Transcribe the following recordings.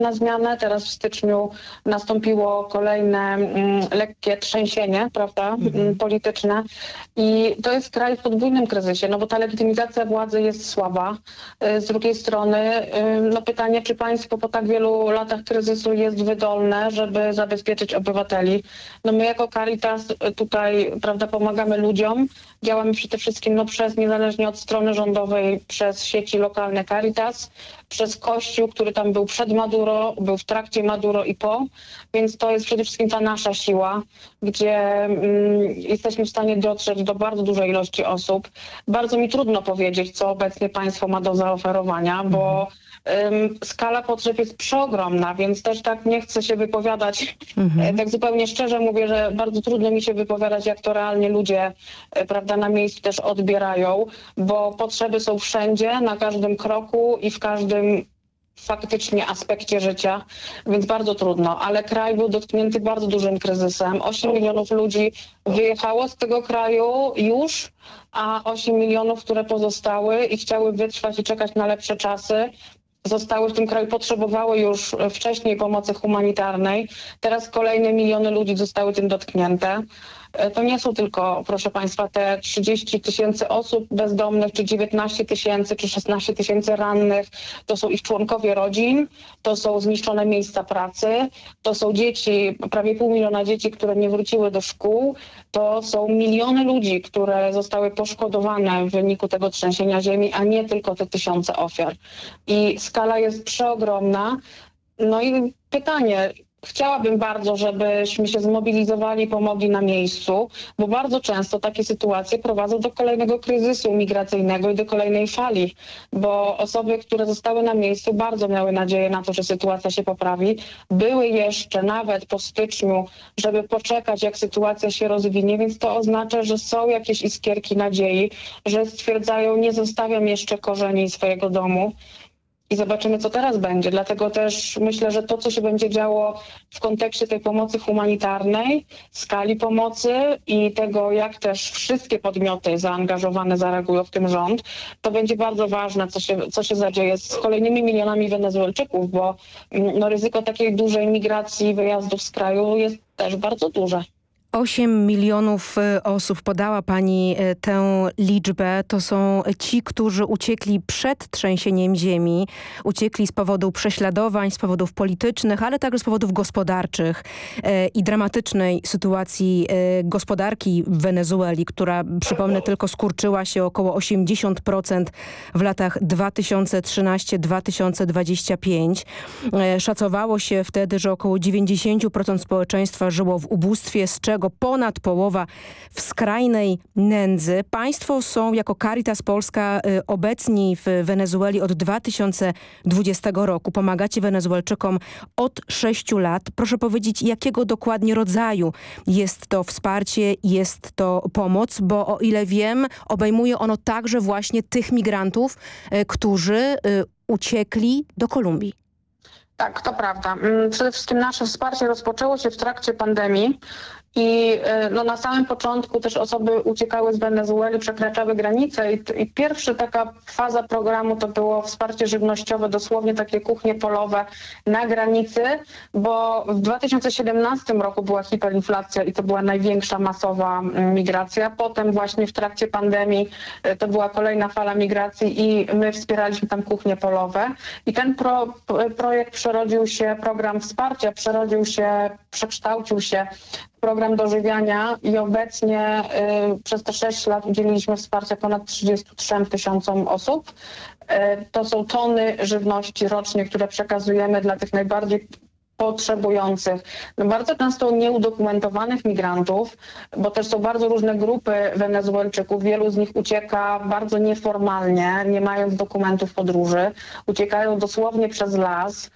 na zmianę. Teraz w styczniu nastąpiło kolejne lekkie trzęsienie, prawda, polityczne. I to jest kraj w podwójnym kryzysie, no bo ta legitymizacja władzy jest słaba. Z drugiej strony, no pytanie, czy państwo po tak wielu latach kryzysu jest wydolne, żeby zabezpieczyć obywateli. No my jako Caritas tutaj, prawda, pomagamy ludziom. Działamy przede wszystkim niezależnie od strony rządowej, przez sieci lokalne Caritas, przez Kościół, który tam był przed Maduro, był w trakcie Maduro i po, więc to jest przede wszystkim ta nasza siła, gdzie jesteśmy w stanie dotrzeć do bardzo dużej ilości osób. Bardzo mi trudno powiedzieć, co obecnie państwo ma do zaoferowania, bo skala potrzeb jest przeogromna, więc też tak nie chcę się wypowiadać. Tak zupełnie szczerze mówię, że bardzo trudno mi się wypowiadać, jak to realnie ludzie, prawda, na miejscu też odbierają, bo potrzeby są wszędzie, na każdym kroku i w każdym faktycznie aspekcie życia, więc bardzo trudno, ale kraj był dotknięty bardzo dużym kryzysem. 8 milionów ludzi wyjechało z tego kraju już, a 8 milionów, które pozostały i chciały wytrwać i czekać na lepsze czasy, zostały w tym kraju, potrzebowały już wcześniej pomocy humanitarnej. Teraz kolejne miliony ludzi zostały tym dotknięte. To nie są tylko, proszę państwa, te 30 000 osób bezdomnych, czy 19 000, czy 16 000 rannych. To są ich członkowie rodzin, to są zniszczone miejsca pracy, to są dzieci, prawie 500 000 dzieci, które nie wróciły do szkół. To są miliony ludzi, które zostały poszkodowane w wyniku tego trzęsienia ziemi, a nie tylko te tysiące ofiar. I skala jest przeogromna. No i pytanie, chciałabym bardzo, żebyśmy się zmobilizowali, pomogli na miejscu, bo bardzo często takie sytuacje prowadzą do kolejnego kryzysu migracyjnego i do kolejnej fali, bo osoby, które zostały na miejscu, bardzo miały nadzieję na to, że sytuacja się poprawi. Były jeszcze nawet po styczniu, żeby poczekać, jak sytuacja się rozwinie, więc to oznacza, że są jakieś iskierki nadziei, że stwierdzają, nie zostawiam jeszcze korzeni swojego domu. I zobaczymy, co teraz będzie. Dlatego też myślę, że to, co się będzie działo w kontekście tej pomocy humanitarnej, skali pomocy i tego, jak też wszystkie podmioty zaangażowane zareagują, w tym rząd, to będzie bardzo ważne, co się zadzieje z kolejnymi milionami Wenezuelczyków, bo ryzyko takiej dużej migracji, wyjazdów z kraju jest też bardzo duże. 8 milionów osób, podała pani tę liczbę. To są ci, którzy uciekli przed trzęsieniem ziemi, uciekli z powodu prześladowań, z powodów politycznych, ale także z powodów gospodarczych i dramatycznej sytuacji gospodarki w Wenezueli, która, przypomnę, tylko skurczyła się około 80% w latach 2013-2025. Szacowało się wtedy, że około 90% społeczeństwa żyło w ubóstwie, z czego ponad połowa w skrajnej nędzy. Państwo są jako Caritas Polska obecni w Wenezueli od 2020 roku. Pomagacie Wenezuelczykom od 6 lat. Proszę powiedzieć, jakiego dokładnie rodzaju jest to wsparcie, jest to pomoc, bo o ile wiem, obejmuje ono także właśnie tych migrantów, którzy uciekli do Kolumbii. Tak, to prawda. Przede wszystkim nasze wsparcie rozpoczęło się w trakcie pandemii. I na samym początku też osoby uciekały z Wenezueli, przekraczały granice i pierwsza taka faza programu to było wsparcie żywnościowe, dosłownie takie kuchnie polowe na granicy, bo w 2017 roku była hiperinflacja i to była największa masowa migracja. Potem właśnie w trakcie pandemii to była kolejna fala migracji i my wspieraliśmy tam kuchnie polowe. I ten projekt program wsparcia przekształcił się program dożywiania i obecnie przez te 6 lat udzieliliśmy wsparcia ponad 33 000 osób. To są tony żywności rocznie, które przekazujemy dla tych najbardziej potrzebujących, bardzo często nieudokumentowanych migrantów, bo też są bardzo różne grupy Wenezuelczyków. Wielu z nich ucieka bardzo nieformalnie, nie mając dokumentów podróży. Uciekają dosłownie przez las,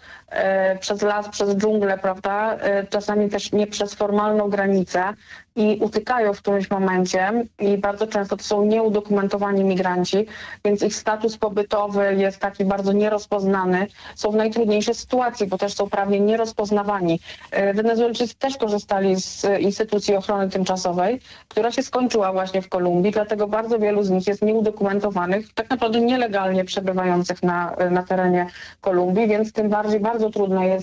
przez dżunglę, prawda? Czasami też nie przez formalną granicę i utykają w którymś momencie i bardzo często to są nieudokumentowani migranci, więc ich status pobytowy jest taki bardzo nierozpoznany. Są w najtrudniejszej sytuacji, bo też są prawie nierozpoznawani. Wenezuelczycy też korzystali z instytucji ochrony tymczasowej, która się skończyła właśnie w Kolumbii, dlatego bardzo wielu z nich jest nieudokumentowanych, tak naprawdę nielegalnie przebywających na terenie Kolumbii, więc tym bardziej bardzo trudno jest